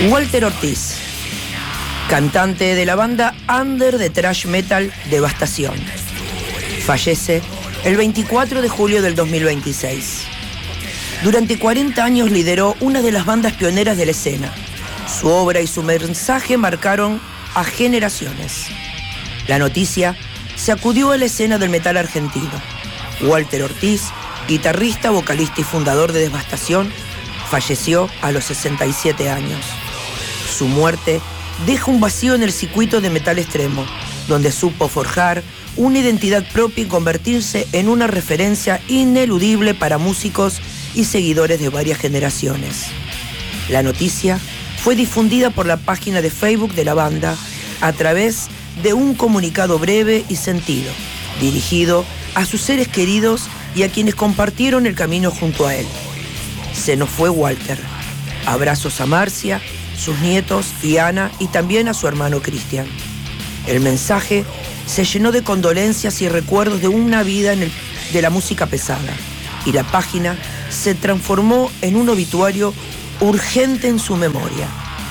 Walter Ortiz, cantante de la banda under de thrash metal Devastación, fallece el 24 de julio del 2026. Durante 40 años lideró una de las bandas pioneras de la escena. Su obra y su mensaje marcaron a generaciones. La noticia sacudió a la escena del metal argentino. Walter Ortiz, guitarrista, vocalista y fundador de Devastación, falleció a los 67 años. Su muerte deja un vacío en el circuito de metal extremo, donde supo forjar una identidad propia y convertirse en una referencia ineludible para músicos y seguidores de varias generaciones. La noticia fue difundida por la página de Facebook de la banda a través de un comunicado breve y sentido, dirigido a sus seres queridos y a quienes compartieron el camino junto a él. Se nos fue Walter. Abrazos a Marcia, sus nietos y Ana, y también a su hermano Cristian. El mensaje se llenó de condolencias y recuerdos de una vida de la música pesada, y la página se transformó en un obituario urgente en su memoria.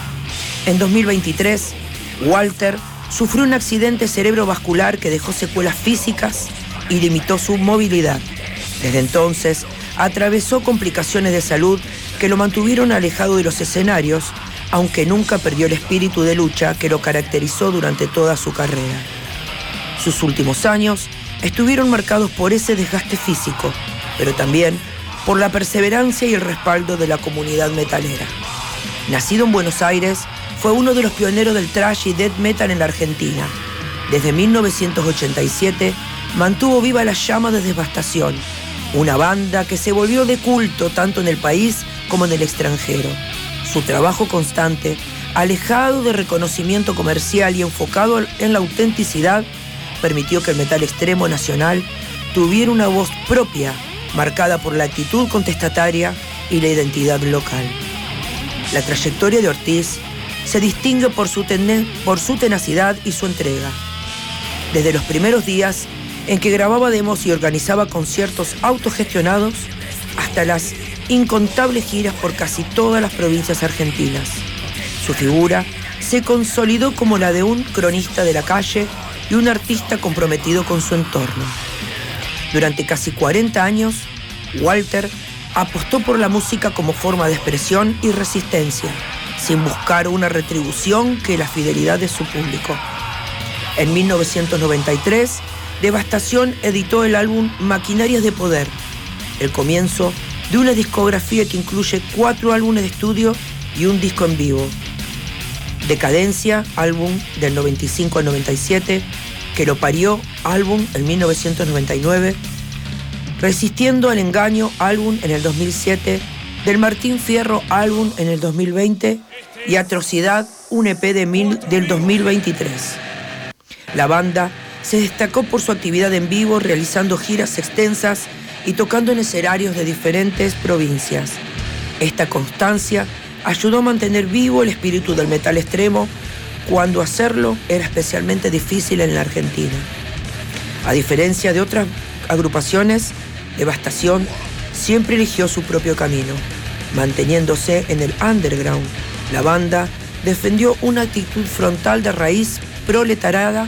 En 2023, Walter sufrió un accidente cerebrovascular que dejó secuelas físicas y limitó su movilidad. Desde entonces, atravesó complicaciones de salud que lo mantuvieron alejado de los escenarios, aunque nunca perdió el espíritu de lucha que lo caracterizó durante toda su carrera. Sus últimos años estuvieron marcados por ese desgaste físico, pero también por la perseverancia y el respaldo de la comunidad metalera. Nacido en Buenos Aires, fue uno de los pioneros del thrash y death metal en la Argentina. Desde 1987 mantuvo viva la llama de Devastación, una banda que se volvió de culto tanto en el país como en el extranjero. Su trabajo constante, alejado de reconocimiento comercial y enfocado en la autenticidad, permitió que el metal extremo nacional tuviera una voz propia, marcada por la actitud contestataria y la identidad local. La trayectoria de Ortiz se distingue por su tenacidad y su entrega. Desde los primeros días en que grababa demos y organizaba conciertos autogestionados, hasta las incontables giras por casi todas las provincias argentinas. Su figura se consolidó como la de un cronista de la calle y un artista comprometido con su entorno. Durante casi 40 años, Walter apostó por la música como forma de expresión y resistencia, sin buscar una retribución que la fidelidad de su público. En 1993, Devastación editó el álbum Maquinarias de Poder, el comienzo de una discografía que incluye 4 álbumes de estudio y un disco en vivo. Decadencia, álbum del 95 al 97, Que lo parió, álbum en 1999, Resistiendo al engaño, álbum en el 2007, Del Martín Fierro, álbum en el 2020 y Atrocidad, un EP del 2023. La banda se destacó por su actividad en vivo, realizando giras extensas y tocando en escenarios de diferentes provincias. Esta constancia ayudó a mantener vivo el espíritu del metal extremo cuando hacerlo era especialmente difícil en la Argentina. A diferencia de otras agrupaciones, Devastación siempre eligió su propio camino, manteniéndose en el underground. La banda defendió una actitud frontal de raíz proletariada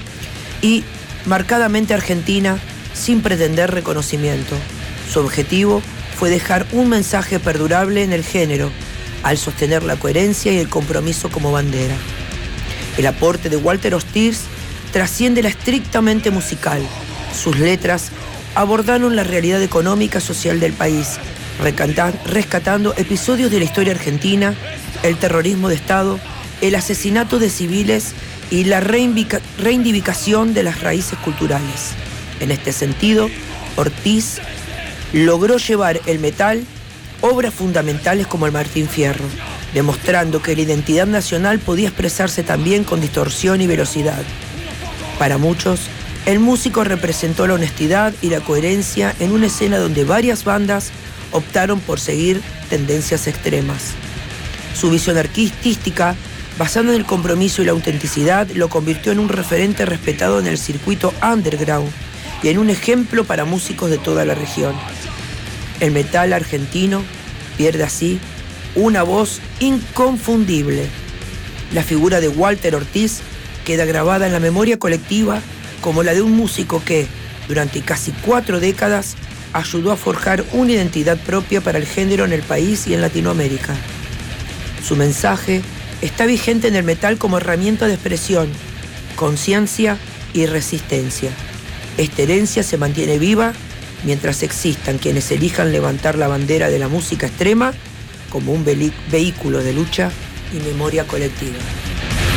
y marcadamente argentina, sin pretender reconocimiento. Su objetivo fue dejar un mensaje perdurable en el género, al sostener la coherencia y el compromiso como bandera. El aporte de Walter Ortiz trasciende la estrictamente musical. Sus letras abordaron la realidad económica y social del país, rescatando episodios de la historia argentina, el terrorismo de Estado, el asesinato de civiles y la reivindicación de las raíces culturales. En este sentido, Ortiz logró llevar el metal a obras fundamentales como el Martín Fierro, demostrando que la identidad nacional podía expresarse también con distorsión y velocidad. Para muchos, el músico representó la honestidad y la coherencia en una escena donde varias bandas optaron por seguir tendencias extremas. Su visión artística, basada en el compromiso y la autenticidad, lo convirtió en un referente respetado en el circuito underground y en un ejemplo para músicos de toda la región. El metal argentino pierde así una voz inconfundible. La figura de Walter Ortiz queda grabada en la memoria colectiva como la de un músico que, durante casi 4 décadas, ayudó a forjar una identidad propia para el género en el país y en Latinoamérica. Su mensaje está vigente en el metal como herramienta de expresión, conciencia y resistencia. Esta herencia se mantiene viva mientras existan quienes elijan levantar la bandera de la música extrema como un vehículo de lucha y memoria colectiva.